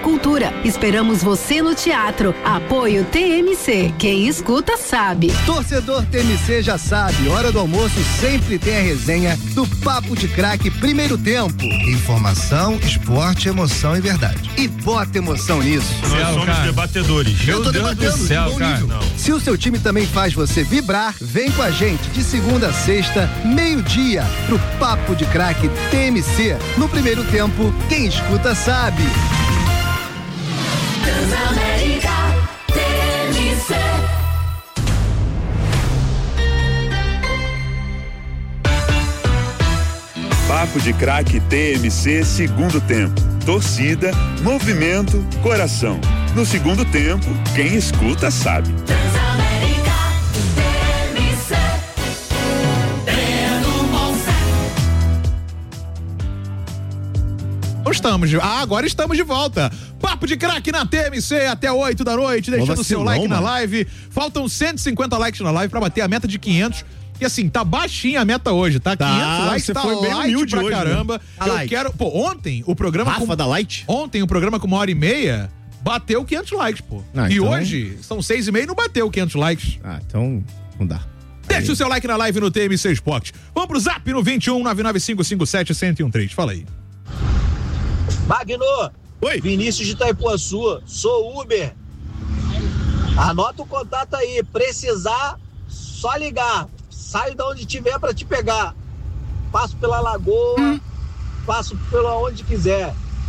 cultura. Esperamos você no teatro. Apoio TMC. Quem escuta sabe. Torcedor TMC já sabe, hora do almoço sempre tem a resenha do Papo de Craque primeiro tempo. Informação, esporte, emoção e verdade. E bota emoção nisso. Nós somos debatedores. Eu tô debatendo do céu, bom cara. nível. Se o seu time também faz você vibrar, vem com a gente de segunda a sexta, meio-dia, pro Papo de Craque TMC. No primeiro tempo, quem escuta sabe. Transamérica TMC. Papo de Craque TMC segundo tempo. Torcida, movimento, coração. No segundo tempo, quem escuta sabe. Transamérica TMC. Agora estamos de volta. Papo de Craque na TMC até 8 da noite, deixando o seu like na live. Faltam 150 likes na live pra bater a meta de 500. E assim, tá baixinha a meta hoje, tá? 500 likes, tá foi bem light humilde pra hoje, caramba. Né? Eu quero... Pô, ontem o programa... Rafa da Light? Ontem o programa com 1h30 bateu 500 likes, pô. E então... hoje são 6h30 e não bateu 500 likes. Então não dá. Deixa o seu like na live no TMC Esporte. Vamos pro zap no 21 99557-1013. Fala aí. Magno, oi. Vinícius de Itaipuaçu, sou Uber. Anota o contato aí, precisar, só ligar. Saio de onde tiver pra te pegar. Passo pela lagoa, passo pela onde quiser.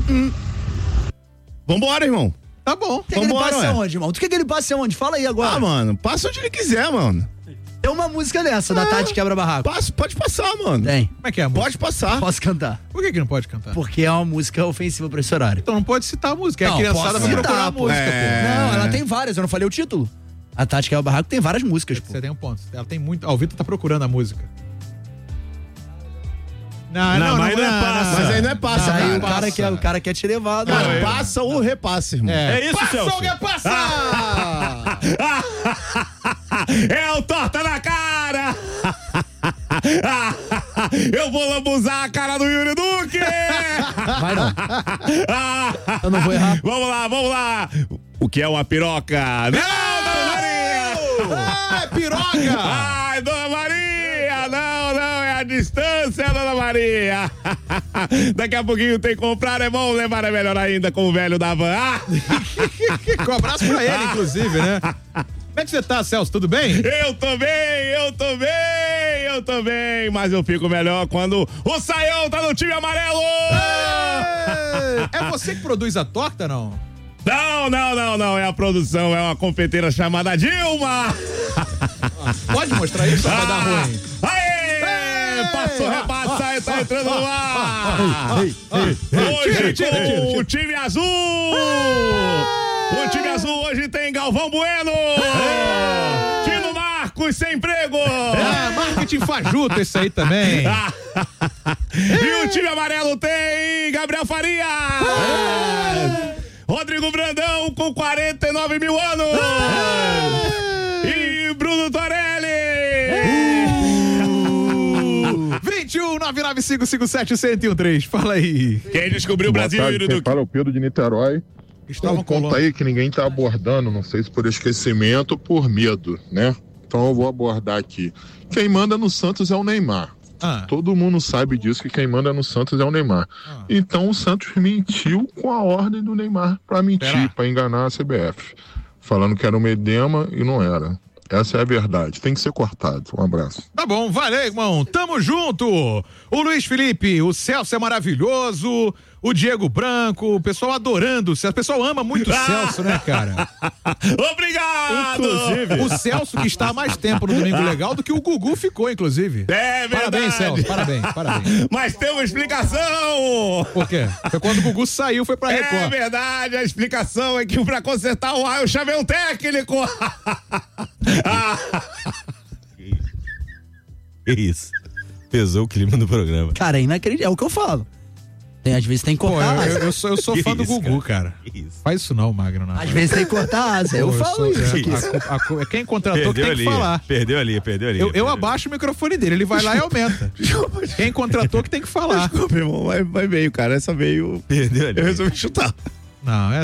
Vambora, irmão. Tá bom. Quer que ele passe aonde, irmão? Tu quer que ele passe aonde? Fala aí agora. Ah, mano, passa onde ele quiser, mano. Tem uma música dessa, da Tati Quebra Barraco. Pode passar, mano. Tem. Como é que é a música? Pode passar. Posso cantar. Por que não pode cantar? Porque é uma música ofensiva pra esse horário. Então não pode citar a música. Não, a criançada vai procurar a pô. música, pô. Não, ela tem várias, eu não falei o título. A Tati Quebra Barraco tem várias músicas, pô. Você tem um ponto. Ela tem muito. O Vitor tá procurando a música. Mas aí não é passa, Aí cara. o cara quer te levar. Cara, passa ou repassa, irmão. É isso, passa Celso. ou quer passar? É o torta na cara! Eu vou lambuzar a cara do Yuri Duque! Vai não. Eu não vou errar. Vamos lá! O que é uma piroca? Não, Dona Maria! É piroca! Ai, Dona Maria! Não, é a distância, Dona Maria! Daqui a pouquinho tem que comprar, é bom levar, é melhor ainda com o velho da van. Com um abraço pra ele, inclusive, né? Como é que você tá, Celso? Tudo bem? Eu tô bem, mas eu fico melhor quando o Saião tá no time amarelo! É você que produz a torta, não? Não, é a produção, é uma confeiteira chamada Dilma! Pode mostrar isso ou vai dar ruim? Aê! Passou, repassa, tá entrando no ar! Hoje com o time azul! O time azul hoje tem Galvão Bueno! Tino Marcos sem emprego! Marketing fajuto esse aí também. E o time amarelo tem Gabriel Faria! Rodrigo Brandão com 49 mil anos! E Bruno Torelli! 21 99557-1013. Fala aí. Quem descobriu o Brasil, Yuri Duque? Fala o Pedro de Niterói. Um ponto aí que ninguém tá abordando, não sei se por esquecimento ou por medo, né? Então eu vou abordar aqui. Quem manda no Santos é o Neymar. Todo mundo sabe disso, que quem manda no Santos é o Neymar. Então o Santos mentiu com a ordem do Neymar pra mentir, pra enganar a CBF. Falando que era uma edema e não era. Essa é a verdade, tem que ser cortado. Um abraço. Tá bom, valeu, irmão. Tamo junto. O Luiz Felipe, o Celso é maravilhoso. O Diego Branco, o pessoal adorando o Celso. O pessoal ama muito o Celso, né, cara? Obrigado! Inclusive, o Celso que está há mais tempo no Domingo Legal do que o Gugu ficou, inclusive. É verdade. Parabéns, Celso, parabéns. Mas tem uma explicação! Por quê? Foi quando o Gugu saiu, foi pra Record. É verdade, a explicação é que pra consertar o ar eu chamei um técnico! Que isso? Pesou o clima do programa. Cara, é inacreditável. É o que eu falo. Às vezes tem que cortar a asa. Eu sou fã do Gugu, cara. Faz isso não, Magno. Não. Às vezes tem que cortar a asa. Eu falo isso aqui. Quem contratou que tem que falar. Perdeu ali. Eu abaixo o microfone dele, ele vai lá e aumenta. Quem contratou que tem que falar. Desculpa, irmão, mas veio, cara. Essa veio. Perdeu ali. Eu resolvi chutar. Não, é